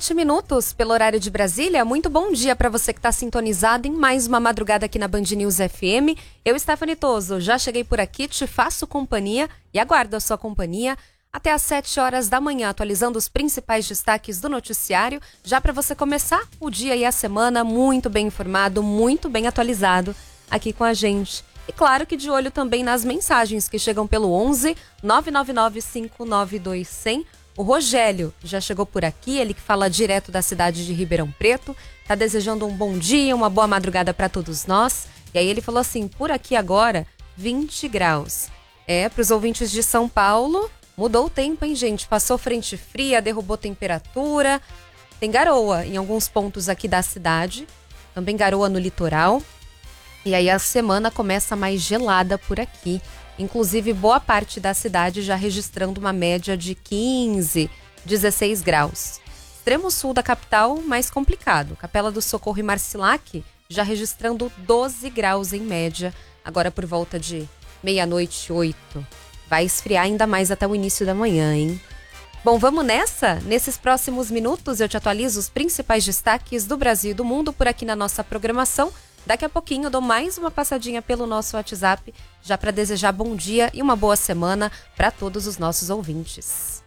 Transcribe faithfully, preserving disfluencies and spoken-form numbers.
sete minutos pelo horário de Brasília. Muito bom dia para você que está sintonizado em mais uma madrugada aqui na Band News F M. Eu, Stephanie Toso, já cheguei por aqui, te faço companhia e aguardo a sua companhia até às sete horas da manhã, atualizando os principais destaques do noticiário, já para você começar o dia e a semana muito bem informado, muito bem atualizado aqui com a gente. E claro que de olho também nas mensagens que chegam pelo onze nove nove nove cinco nove dois zero zero. O Rogério já chegou por aqui, ele que fala direto da cidade de Ribeirão Preto, tá desejando um bom dia, uma boa madrugada para todos nós. E aí ele falou assim, por aqui agora, vinte graus. É, para os ouvintes de São Paulo, mudou o tempo, hein, gente? Passou frente fria, derrubou temperatura, tem garoa em alguns pontos aqui da cidade, também garoa no litoral. E aí a semana começa mais gelada por aqui. Inclusive, boa parte da cidade já registrando uma média de quinze, dezesseis graus. Extremo sul da capital, mais complicado. Capela do Socorro e Marcilac já registrando doze graus em média, agora por volta de meia-noite, oito. Vai esfriar ainda mais até o início da manhã, hein? Bom, vamos nessa? Nesses próximos minutos eu te atualizo os principais destaques do Brasil e do mundo por aqui na nossa programação. Daqui a pouquinho eu dou mais uma passadinha pelo nosso WhatsApp, já para desejar bom dia e uma boa semana para todos os nossos ouvintes.